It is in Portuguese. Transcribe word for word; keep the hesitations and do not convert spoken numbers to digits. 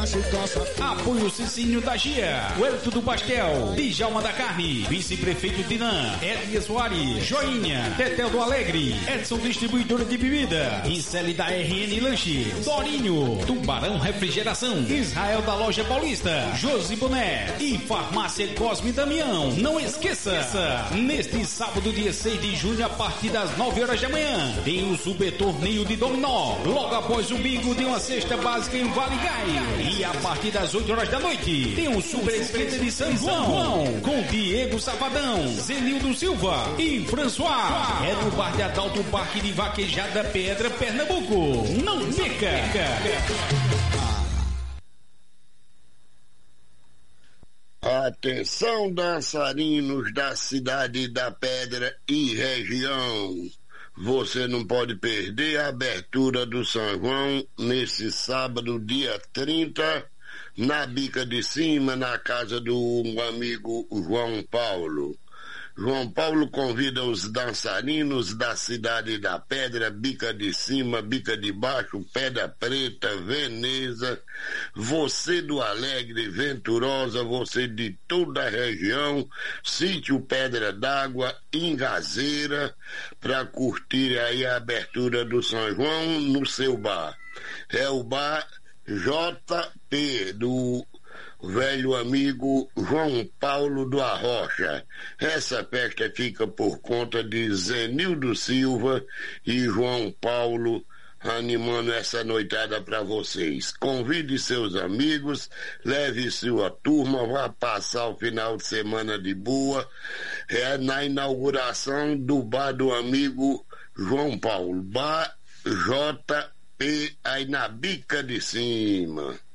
Apoio Cicinho da Gia, Huerto do Pastel, Djalma da Carne, Vice-Prefeito Dinã, Edlia Soares, Joinha, Tetel do Alegre, Edson Distribuidora de Bebida, Incele da R N Lanche, Dorinho, Tubarão Refrigeração, Israel da Loja Paulista, Josi Boné e Farmácia Cosme Damião. Não esqueça, neste sábado, dia seis de junho, a partir das nove horas da manhã, tem o Super Torneio de Dominó. Logo após o bingo, tem uma cesta básica em Vale Gai. E a partir das oito horas da noite, tem um Super Esquenta de São João, com Diego Safadão, Zenildo Silva e François. É no Bar de Adalto, Parque de Vaquejada, Pedra, Pernambuco. Não perca! Atenção, dançarinos da cidade da Pedra e região. Você não pode perder a abertura do São João nesse sábado, dia trinta, na Bica de Cima, na casa do amigo João Paulo. João Paulo convida os dançarinos da cidade da Pedra, Bica de Cima, Bica de Baixo, Pedra Preta, Veneza, você do Alegre, Venturosa, você de toda a região, Sítio Pedra d'Água, Ingazeira, para curtir aí a abertura do São João no seu bar. É o bar J P do velho amigo João Paulo do Arrocha. Essa festa fica por conta de Zenildo Silva e João Paulo, animando essa noitada para vocês. Convide seus amigos, leve sua turma, vá passar o final de semana de boa. É na inauguração do bar do amigo João Paulo, Bar J P, aí na Bica de Cima.